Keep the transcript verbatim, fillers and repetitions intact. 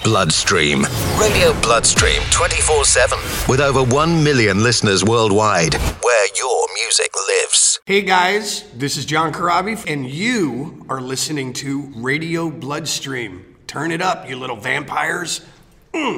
Bloodstream. Radio Bloodstream twenty-four seven. With over one million listeners worldwide, where your music lives. Hey guys, this is John Corabi, and you are listening to Radio Bloodstream. Turn it up, you little vampires. Mm.